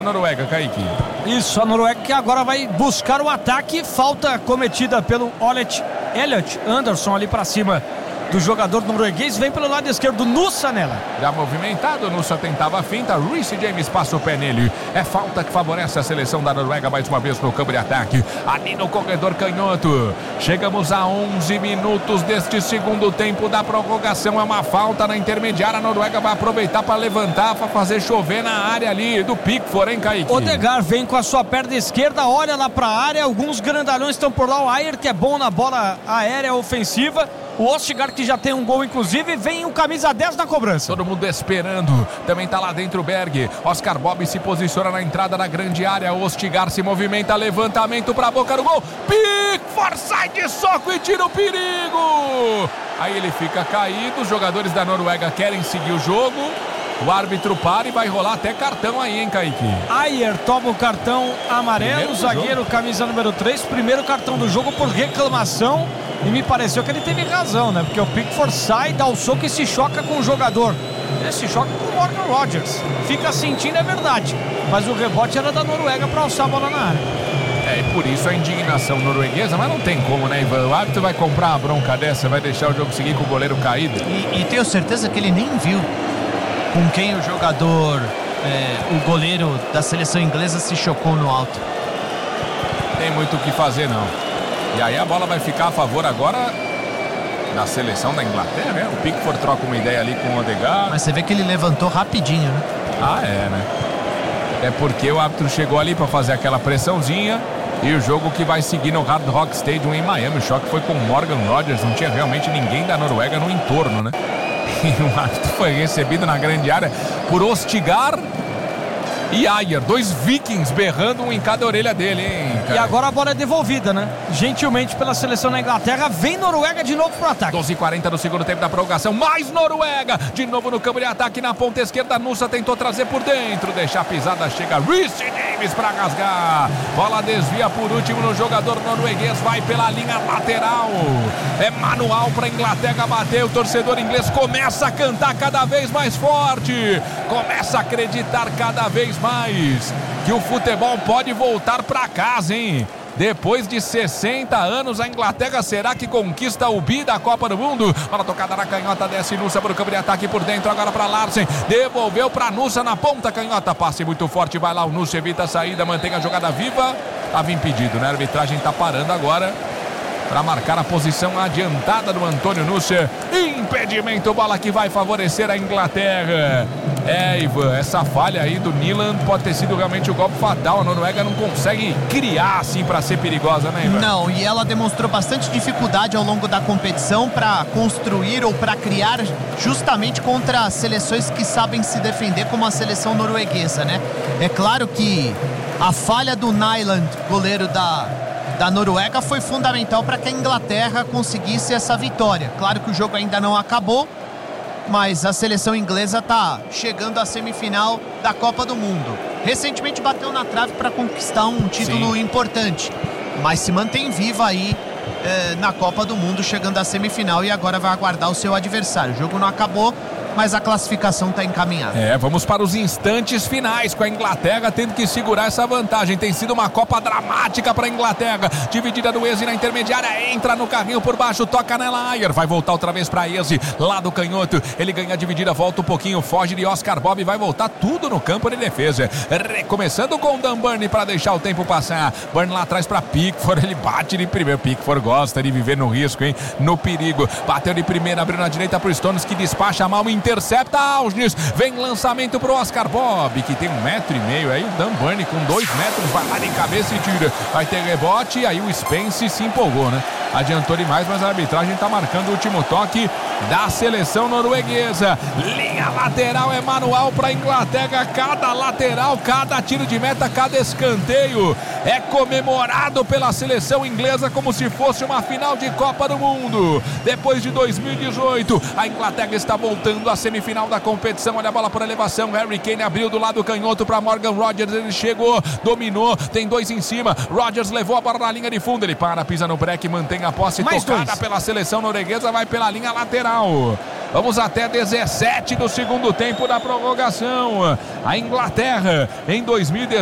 Noruega, Kaique. Isso, a Noruega que agora vai buscar o ataque. Falta cometida pelo Elliot Anderson ali pra cima do jogador norueguês. Vem pelo lado esquerdo, Nusa nela. Já movimentado, Nusa tentava a finta, Reece James passa o pé nele. É falta que favorece a seleção da Noruega mais uma vez no campo de ataque. Ali no corredor canhoto. Chegamos a 11 minutos deste segundo tempo da prorrogação. É uma falta na intermediária. A Noruega vai aproveitar para levantar, para fazer chover na área ali do Pickford, hein, Kaique? Odegaard vem com a sua perna esquerda, olha lá pra área. Alguns grandalhões estão por lá. O Ayer, que é bom na bola aérea ofensiva. O Odegaard, que já tem um gol, inclusive, vem o camisa 10 na cobrança. Todo mundo esperando. Também tá lá dentro o Berg. Oscar Bob se posiciona na entrada da grande área. O Odegaard se movimenta. Levantamento pra boca do gol. Pickford sai de soco e tira o perigo. Aí ele fica caído. Os jogadores da Noruega querem seguir o jogo. O árbitro para e vai rolar até cartão aí, hein, Kaique? Ayer toma o cartão amarelo. Zagueiro, camisa número 3. Primeiro cartão do jogo por reclamação. E me pareceu que ele teve razão, né? Porque o Pickford sai, dá o soco e se choca com o jogador. Ele se choca com o Morgan Rogers. Fica sentindo, é verdade. Mas o rebote era da Noruega para alçar a bola na área. E por isso a indignação norueguesa, mas não tem como, né, Ivan? O árbitro vai comprar uma bronca dessa, vai deixar o jogo seguir com o goleiro caído. E tenho certeza que ele nem viu com quem o jogador, o goleiro da seleção inglesa se chocou no alto. Tem muito o que fazer, não. E aí a bola vai ficar a favor agora da seleção da Inglaterra, né? O Pickford troca uma ideia ali com o Odegaard. Mas você vê que ele levantou rapidinho, né? Né? É porque o árbitro chegou ali para fazer aquela pressãozinha e o jogo que vai seguir no Hard Rock Stadium em Miami. O choque foi com o Morgan Rogers, não tinha realmente ninguém da Noruega no entorno, né? E o árbitro foi recebido na grande área por Odegaard e Ayer, dois vikings berrando um em cada orelha dele, hein, cara? E agora a bola é devolvida, né? Gentilmente pela seleção da Inglaterra. Vem Noruega de novo pro ataque. 12h40 do segundo tempo da prorrogação. Mais Noruega. De novo no campo de ataque na ponta esquerda. Nusa tentou trazer por dentro. Deixar a pisada. Chega Reece James pra rasgar. Bola desvia por último no jogador norueguês. Vai pela linha lateral. É manual pra Inglaterra bater. O torcedor inglês começa a cantar cada vez mais forte. Começa a acreditar cada vez mais que o futebol pode voltar pra casa, hein? Depois de 60 anos, a Inglaterra será que conquista o bi da Copa do Mundo? Bola tocada na canhota, desce Nusa para o campo de ataque por dentro, agora para Larsen. Devolveu para Nusa na ponta canhota. Passe muito forte, vai lá o Nusa, evita a saída, mantém a jogada viva. Estava impedido, né? A arbitragem está parando agora para marcar a posição adiantada do Antônio Nusa. Impedimento, bola que vai favorecer a Inglaterra. Ivan, essa falha aí do Nyland pode ter sido realmente o golpe fatal. A Noruega não consegue criar assim para ser perigosa, né, Ivan? Não, e ela demonstrou bastante dificuldade ao longo da competição para construir ou para criar justamente contra seleções que sabem se defender, como a seleção norueguesa, né? É claro que a falha do Nyland, goleiro da Noruega, foi fundamental para que a Inglaterra conseguisse essa vitória. Claro que o jogo ainda não acabou, mas a seleção inglesa está chegando à semifinal da Copa do Mundo. Recentemente bateu na trave para conquistar um título importante, mas se mantém viva aí na Copa do Mundo, chegando à semifinal, e agora vai aguardar o seu adversário. O jogo não acabou, mas a classificação está encaminhada. Vamos para os instantes finais, com a Inglaterra tendo que segurar essa vantagem. Tem sido uma Copa dramática para a Inglaterra. Dividida do Eze na intermediária, entra no carrinho por baixo, toca nela Ayer, vai voltar outra vez para Eze, lá do canhoto. Ele ganha a dividida, volta um pouquinho, foge de Oscar Bob, vai voltar tudo no campo de defesa. Recomeçando com o Dan Burn para deixar o tempo passar. Burn lá atrás para Pickford, ele bate de primeiro. Pickford gosta de viver no risco, hein? No perigo. Bateu de primeira, abriu na direita para o Stones, que despacha mal, intercepta Alges, vem lançamento pro Oscar Bob, que tem 1,5 metro aí, o Dan Burn com 2 metros, vai lá de cabeça e tira, vai ter rebote, e aí o Spence se empolgou, né? Adiantou demais, mas a arbitragem tá marcando o último toque da seleção norueguesa. Linha lateral é manual pra Inglaterra, cada lateral, cada tiro de meta, cada escanteio é comemorado pela seleção inglesa como se fosse uma final de Copa do Mundo. Depois de 2018, a Inglaterra está voltando à semifinal da competição. Olha a bola por elevação, Harry Kane abriu do lado canhoto para Morgan Rogers, ele chegou, dominou, tem 2 em cima, Rogers levou a bola na linha de fundo, ele para, pisa no break, mantém a posse, mais tocada 2 pela seleção norueguesa, vai pela linha lateral. Vamos até 17 do segundo tempo da prorrogação. A Inglaterra em 2018